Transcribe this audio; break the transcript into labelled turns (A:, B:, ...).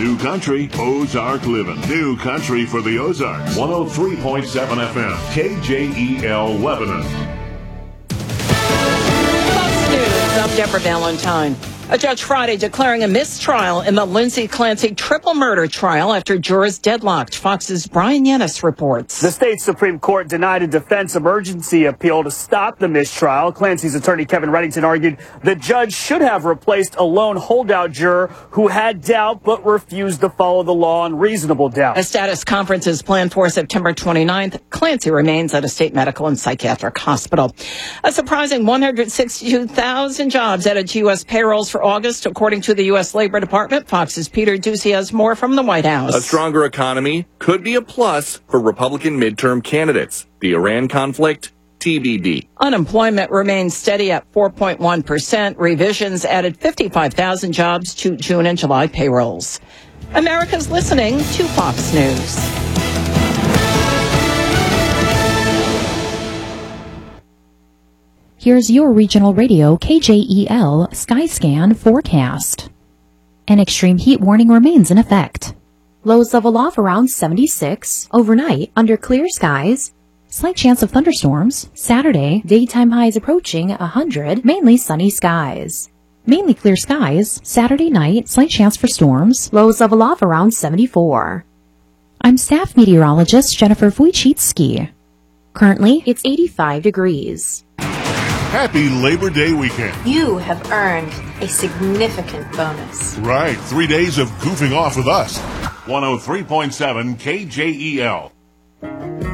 A: New Country, Ozark Living. New Country for the Ozarks. 103.7 FM, KJEL Lebanon.
B: Fox News, I'm Deborah Valentine. A judge Friday declaring a mistrial in the Lindsay Clancy triple murder trial after jurors deadlocked. Fox's Brian Yennis reports.
C: The state Supreme Court denied a defense emergency appeal to stop the mistrial. Clancy's attorney Kevin Reddington argued the judge should have replaced a lone holdout juror who had doubt but refused to follow the law on reasonable doubt.
B: A status conference is planned for September 29th. Clancy remains at a state medical and psychiatric hospital. A surprising 162,000 jobs added to U.S. payrolls for August, according to the U.S. Labor Department. Fox's Peter Ducey has more from the White House.
D: A stronger economy could be a plus for Republican midterm candidates. The Iran conflict, TBD.
B: Unemployment remains steady at 4.1%. Revisions added 55,000 jobs to June and July payrolls. America's listening to Fox News.
E: Here's your regional radio KJEL Skyscan forecast. An extreme heat warning remains in effect. Lows level off around 76. Overnight, under clear skies. Slight chance of thunderstorms. Saturday, daytime highs approaching 100. Mainly sunny skies. Mainly clear skies. Saturday night, slight chance for storms. Lows level off around 74. I'm staff meteorologist Jennifer Wojcicki. Currently, it's 85 degrees.
A: Happy Labor Day weekend.
F: You have earned a significant bonus.
A: Right, 3 days of goofing off with us. 103.7 KJEL.